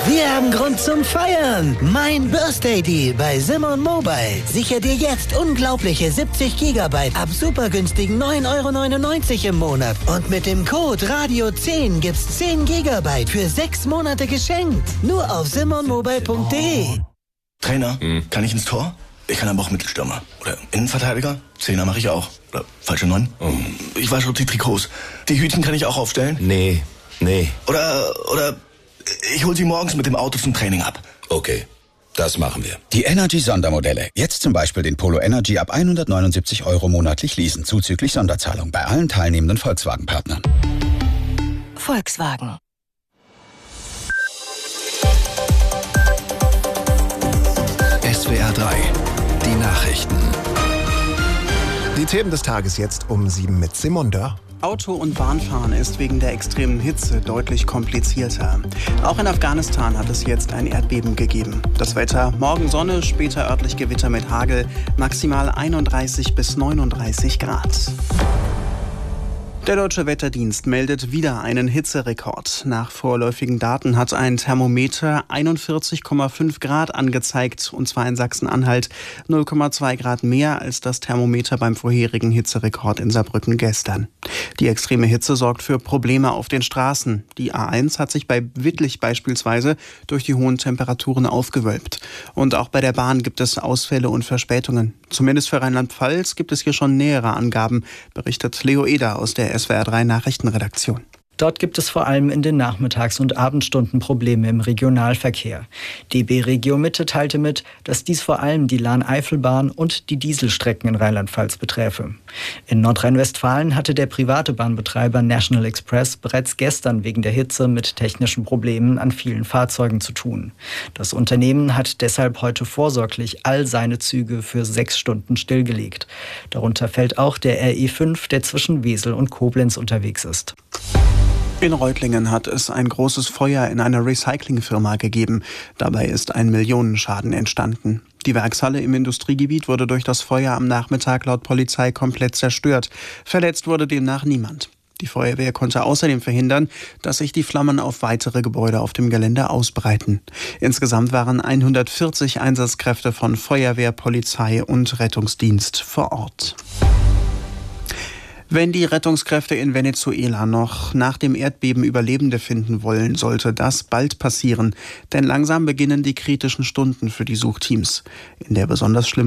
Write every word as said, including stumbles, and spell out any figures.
Wir haben Grund zum Feiern. Mein Birthday Deal bei Simon Mobile. Sicher dir jetzt unglaubliche siebzig Gigabyte ab super günstigen neun Euro neunundneunzig im Monat. Und mit dem Code Radio zehn gibt's zehn Gigabyte für sechs Monate geschenkt. Nur auf simon mobile punkt de. Trainer, hm. kann ich ins Tor? Ich kann aber auch Mittelstürmer. Oder Innenverteidiger? Zehner mache ich auch. Oder falsche Neun? Oh. Ich wasche die Trikots. Die Hütchen kann ich auch aufstellen? Nee, nee. Oder, oder ich hol sie morgens mit dem Auto zum Training ab. Okay, das machen wir. Die Energy-Sondermodelle. Jetzt zum Beispiel den Polo Energy ab hundertneunundsiebzig Euro monatlich leasen, zuzüglich Sonderzahlung bei allen teilnehmenden Volkswagen-Partnern. Volkswagen. S W R drei, die Nachrichten. Die Themen des Tages jetzt um sieben mit Simon Dörr. Auto- und Bahnfahren ist wegen der extremen Hitze deutlich komplizierter. Auch in Afghanistan hat es jetzt ein Erdbeben gegeben. Das Wetter: morgen Sonne, später örtlich Gewitter mit Hagel, maximal einunddreißig bis neununddreißig Grad. Der Deutsche Wetterdienst meldet wieder einen Hitzerekord. Nach vorläufigen Daten hat ein Thermometer einundvierzig Komma fünf Grad angezeigt, und zwar in Sachsen-Anhalt null Komma zwei Grad mehr als das Thermometer beim vorherigen Hitzerekord in Saarbrücken gestern. Die extreme Hitze sorgt für Probleme auf den Straßen. Die A eins hat sich bei Wittlich beispielsweise durch die hohen Temperaturen aufgewölbt. Und auch bei der Bahn gibt es Ausfälle und Verspätungen. Zumindest für Rheinland-Pfalz gibt es hier schon nähere Angaben, berichtet Leo Eder aus der S W R drei Nachrichtenredaktion. Dort gibt es vor allem in den Nachmittags- und Abendstunden Probleme im Regionalverkehr. D B Regio Mitte teilte mit, dass dies vor allem die Lahn-Eifel-Bahn und die Dieselstrecken in Rheinland-Pfalz beträfe. In Nordrhein-Westfalen hatte der private Bahnbetreiber National Express bereits gestern wegen der Hitze mit technischen Problemen an vielen Fahrzeugen zu tun. Das Unternehmen hat deshalb heute vorsorglich all seine Züge für sechs Stunden stillgelegt. Darunter fällt auch der R E fünf, der zwischen Wesel und Koblenz unterwegs ist. In Reutlingen hat es ein großes Feuer in einer Recyclingfirma gegeben. Dabei ist ein Millionenschaden entstanden. Die Werkshalle im Industriegebiet wurde durch das Feuer am Nachmittag laut Polizei komplett zerstört. Verletzt wurde demnach niemand. Die Feuerwehr konnte außerdem verhindern, dass sich die Flammen auf weitere Gebäude auf dem Gelände ausbreiten. Insgesamt waren hundertvierzig Einsatzkräfte von Feuerwehr, Polizei und Rettungsdienst vor Ort. Wenn die Rettungskräfte in Venezuela noch nach dem Erdbeben Überlebende finden wollen, sollte das bald passieren. Denn langsam beginnen die kritischen Stunden für die Suchteams. In der besonders schlimmen